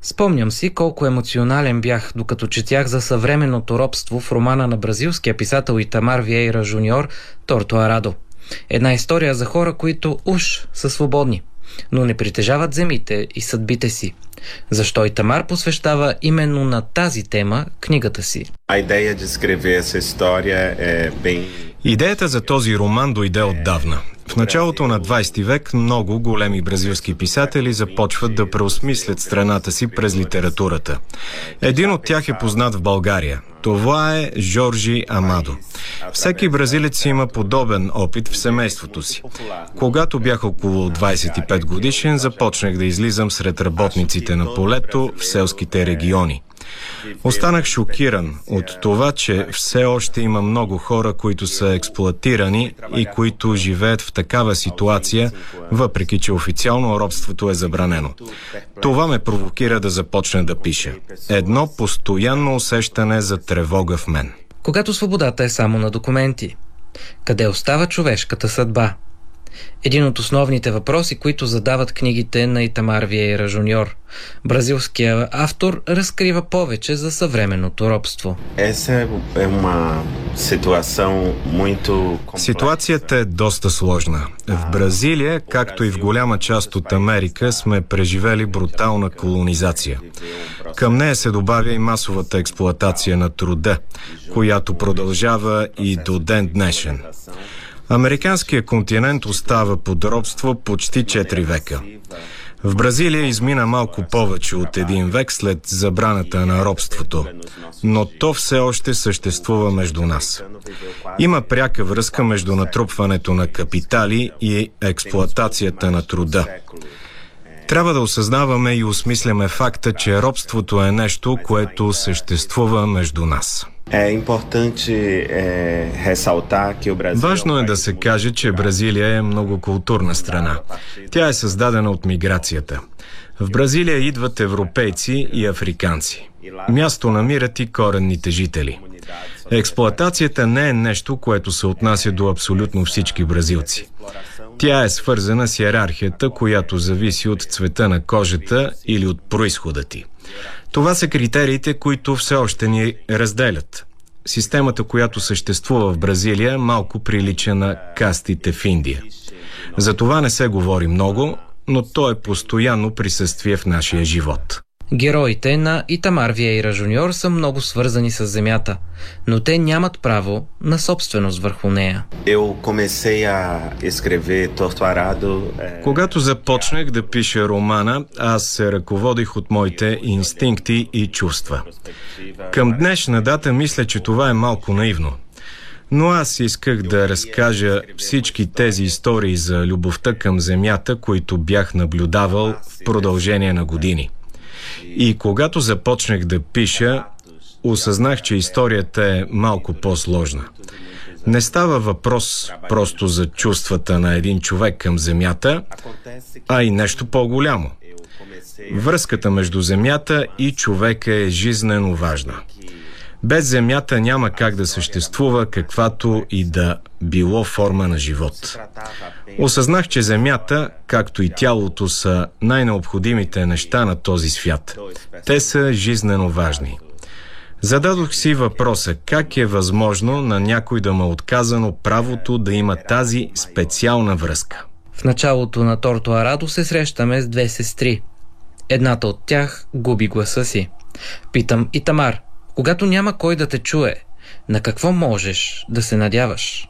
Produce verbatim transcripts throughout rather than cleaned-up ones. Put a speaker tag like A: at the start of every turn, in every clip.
A: Спомням си колко емоционален бях, докато четях за съвременното робство в романа на бразилския писател Итамар Виейра Жуниор «Торто Арадо». Една история за хора, които уж са свободни, но не притежават земите и съдбите си. Защо Итамар посвещава именно на тази тема книгата си?
B: Идеята за този роман дойде отдавна. В началото на двайсети век много големи бразилски писатели започват да преосмислят страната си през литературата. Един от тях е познат в България. Това е Жоржи Амадо. Всеки бразилец има подобен опит в семейството си. Когато бях около двайсет и пет годишен, започнах да излизам сред работниците на полето в селските региони. Останах шокиран от това, че все още има много хора, които са експлоатирани и които живеят в такава ситуация, въпреки че официално робството е забранено. Това ме провокира да започна да пиша. Едно постоянно усещане за тревога в мен.
A: Когато свободата е само на документи, къде остава човешката съдба? Един от основните въпроси, които задават книгите на Итамар Виейра Жуниор. Бразилският автор разкрива повече за съвременното робство.
B: Ситуацията е доста сложна. В Бразилия, както и в голяма част от Америка, сме преживели брутална колонизация. Към нея се добавя и масовата експлоатация на труда, която продължава и до ден днешен. Американският континент остава под робство почти четири века. В Бразилия измина малко повече от един век след забраната на робството, но то все още съществува между нас. Има пряка връзка между натрупването на капитали и експлоатацията на труда. Трябва да осъзнаваме и осмисляме факта, че робството е нещо, което съществува между нас. Важно е да се каже, че Бразилия е многокултурна страна. Тя е създадена от миграцията. В Бразилия идват европейци и африканци. Място намират и коренните жители. Експлоатацията не е нещо, което се отнася до абсолютно всички бразилци. Тя е свързана с йерархията, която зависи от цвета на кожата или от произхода ти. Това са критериите, които все още ни разделят. Системата, която съществува в Бразилия, малко прилича на кастите в Индия. За това не се говори много, но то е постоянно присъствие в нашия живот.
A: Героите на Итамар Виейра Жуниор са много свързани с земята, но те нямат право на собственост върху нея.
B: Когато започнах да пиша романа, аз се ръководих от моите инстинкти и чувства. Към днешна дата мисля, че това е малко наивно. Но аз исках да разкажа всички тези истории за любовта към земята, които бях наблюдавал в продължение на години. И когато започнах да пиша, осъзнах, че историята е малко по-сложна. Не става въпрос просто за чувствата на един човек към земята, а и нещо по-голямо. Връзката между земята и човека е жизнено важна. Без земята няма как да съществува каквато и да било форма на живот. Осъзнах, че земята, както и тялото, са най-необходимите неща на този свят. Те са жизнено важни. Зададох си въпроса, как е възможно на някой да ме отказано правото да има тази специална връзка.
A: В началото на Торто Арадо се срещаме с две сестри. Едната от тях губи гласа си. Питам Итамар, когато няма кой да те чуе, на какво можеш да се надяваш?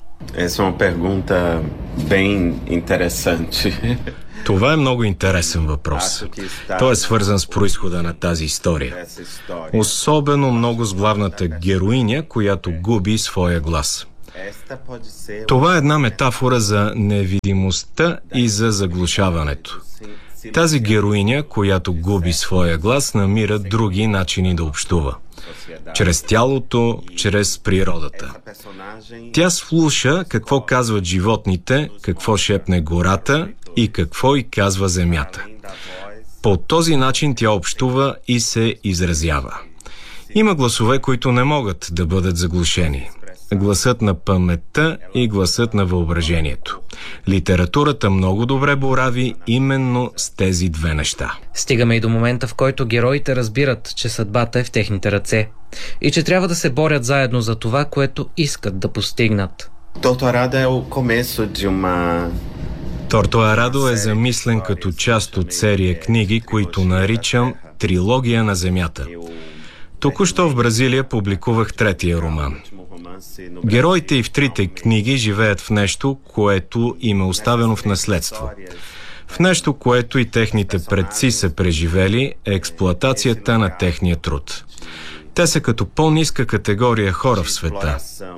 B: Това е много интересен въпрос. Той е свързан с произхода на тази история. Особено много с главната героиня, която губи своя глас. Това е една метафора за невидимостта и за заглушаването. Тази героиня, която губи своя глас, намира други начини да общува. Чрез тялото, чрез природата. Тя слуша какво казват животните, какво шепне гората и какво й казва земята. По този начин тя общува и се изразява. Има гласове, които не могат да бъдат заглушени. гласът на паметта и гласът на въображението. Литературата много добре борави именно с тези две неща.
A: Стигаме и до момента, в който героите разбират, че съдбата е в техните ръце и че трябва да се борят заедно за това, което искат да постигнат.
C: Торто Арадо е o começo de uma...
B: Торто Арадо е замислен като част от серия книги, които наричам Трилогия на Земята. Току-що в Бразилия публикувах третия роман. Героите и в трите книги живеят в нещо, което им е оставено в наследство. В нещо, което и техните предци са преживели, е експлоатацията на техния труд. Те са като по-ниска категория хора в света.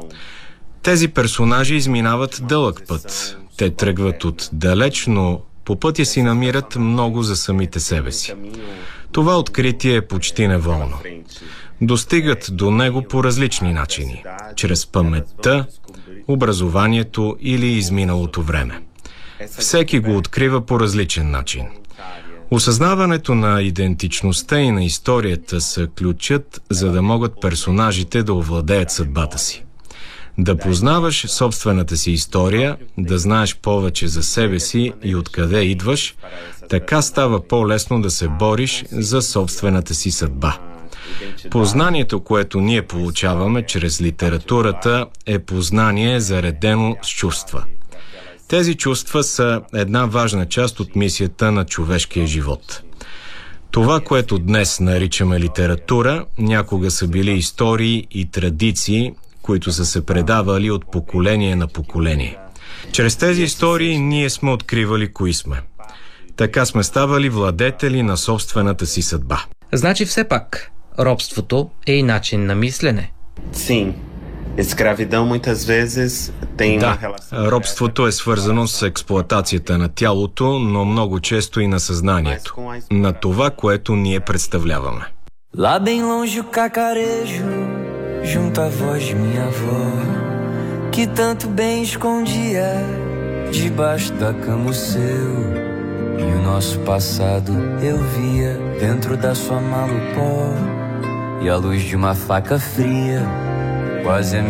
B: Тези персонажи изминават дълъг път. Те тръгват от далеч, но по пътя си намират много за самите себе си. Това откритие е почти неволно. Достигат до него по различни начини. Чрез паметта, образованието или изминалото време. Всеки го открива по различен начин. Осъзнаването на идентичността и на историята са ключът, за да могат персонажите да овладеят съдбата си. Да познаваш собствената си история, да знаеш повече за себе си и откъде идваш, така става по-лесно да се бориш за собствената си съдба. Познанието, което ние получаваме чрез литературата, е познание заредено с чувства. Тези чувства са една важна част от мисията на човешкия живот. Това, което днес наричаме литература, някога са били истории и традиции, които са се предавали от поколение на поколение. Чрез тези истории ние сме откривали кои сме. Така сме ставали владетели на собствената си съдба.
A: Значи все пак, робството е и начин на мислене.
C: Sim. Escravidão muitas vezes tem uma relação.
B: Да, робството е свързано с експлоатацията на тялото, но много често и на съзнанието, на това, което ние представляваме.
D: Lá bem longe o cacarejo, junto à voz de minha avó, que tanto bem escondia debaixo da cama o seu. E o nosso passado eu via dentro da sua mala o pó, e a luz de uma faca fria quase